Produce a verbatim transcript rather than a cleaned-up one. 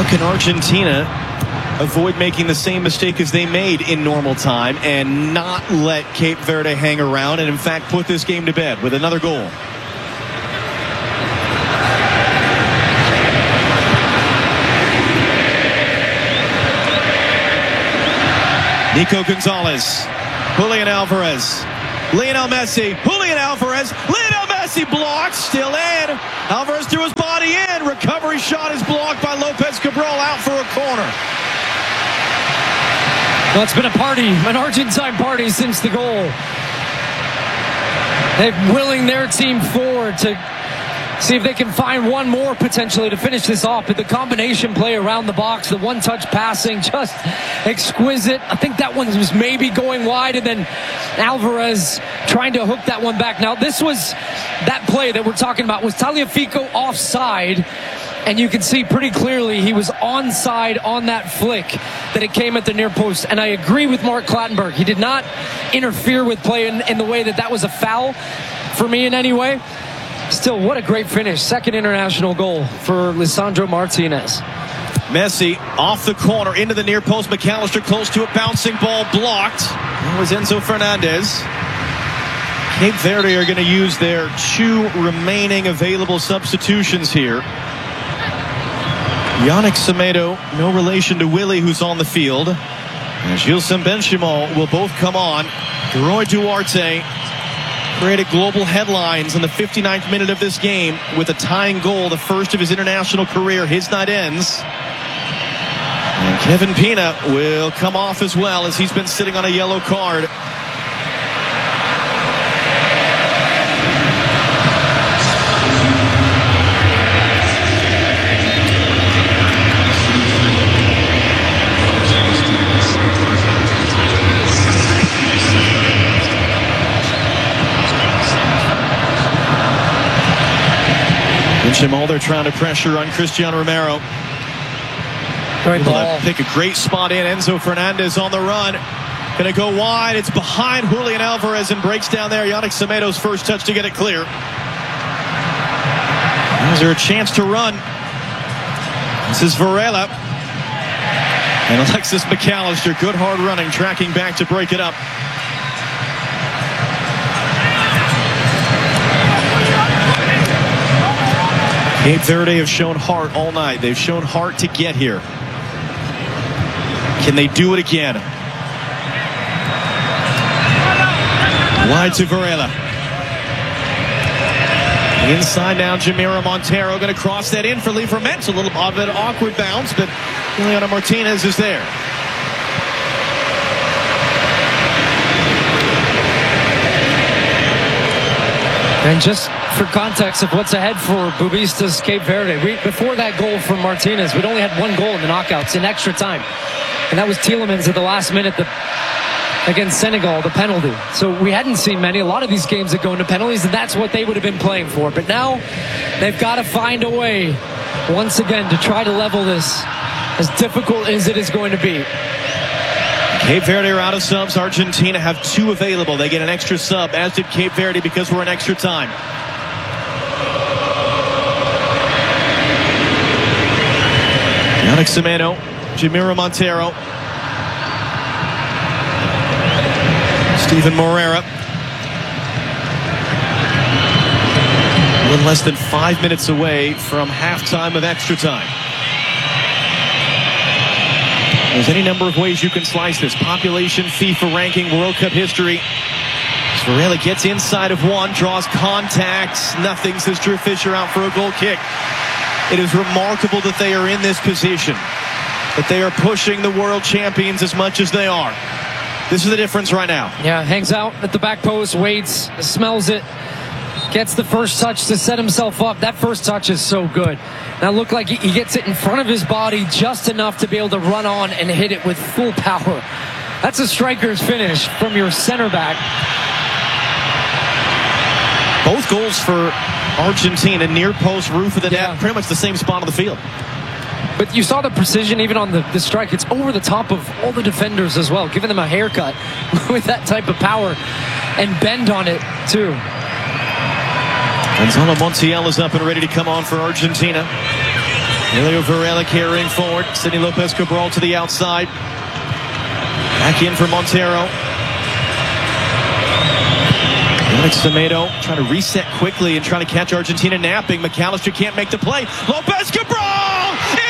How can Argentina avoid making the same mistake as they made in normal time and not let Cape Verde hang around and in fact put this game to bed with another goal? Nico Gonzalez, Julian Alvarez, Lionel Messi, Julian Alvarez, Lionel Messi blocked, still in. Alvarez threw his body in. Recovery shot is blocked by Lopez Cabral, out for a corner. Well, it's been a party, an Argentine party since the goal. They're willing their team forward to see if they can find one more potentially to finish this off. But the combination play around the box, the one-touch passing, just exquisite. I think that one was maybe going wide, and then Alvarez trying to hook that one back. Now, this was that play that we're talking about was Tagliafico offside, and you can see pretty clearly he was onside on that flick that it came at the near post. And I agree with Mark Clattenburg. He did not interfere with play in, in the way that that was a foul for me in any way. Still, what a great finish. Second international goal for Lisandro Martinez. Messi off the corner into the near post. McAllister close to it. Bouncing ball blocked. That was Enzo Fernandez. Cape Verde are going to use their two remaining available substitutions here. Yannick Semedo, no relation to Willie, who's on the field. And Gilson Benchimol will both come on. Roy Duarte created global headlines in the fifty-ninth minute of this game with a tying goal, the first of his international career. His night ends. And Kevin Pina will come off as well, as he's been sitting on a yellow card. Benchimol, they're trying to pressure on Cristiano Romero. Great ball. Pick a great spot in. Enzo Fernandez on the run. Going to go wide. It's behind Julian Alvarez and breaks down there. Yannick Semedo's first touch to get it clear. Is there a chance to run? This is Varela. And Alexis McAllister, good hard running, tracking back to break it up. Cape Verde have shown heart all night. They've shown heart to get here. Can they do it again? Wide to Varela. Inside now, Jamiro Montero going to cross that in for Livramento. A little bit of an awkward bounce, but Juliano Martinez is there. And just for context of what's ahead for Boubistas Cape Verde, we, before that goal from Martinez, we'd only had one goal in the knockouts in extra time. And that was Tielemans at the last minute the, against Senegal, the penalty. So we hadn't seen many. A lot of these games that go into penalties, and that's what they would have been playing for. But now they've got to find a way, once again, to try to level this, as difficult as it is going to be. Cape Verde are out of subs. Argentina have two available. They get an extra sub, as did Cape Verde, because we're in extra time. Yannick Semedo, Jamiro Montero, Steven Moreira. A little less than five minutes away from halftime of extra time. There's any number of ways you can slice this. Population, FIFA ranking, World Cup history. Varela gets inside of one, draws contact. Nothing, says Drew Fisher, out for a goal kick. It is remarkable that they are in this position, that they are pushing the world champions as much as they are. This is the difference right now. Yeah, hangs out at the back post, waits, smells it, gets the first touch to set himself up. That first touch is so good. Now look like he gets it in front of his body just enough to be able to run on and hit it with full power. That's a striker's finish from your center back. Both goals for Argentina, near post, roof of the yeah. net, pretty much the same spot on the field. But you saw the precision even on the, the strike. It's over the top of all the defenders as well, giving them a haircut with that type of power and bend on it too. Gonzalo Montiel is up and ready to come on for Argentina. Elio Varela carrying forward. Sidney Lopez Cabral to the outside. Back in for Montero. Alex Semedo trying to reset quickly and trying to catch Argentina napping. McAllister can't make the play. Lopez Cabral!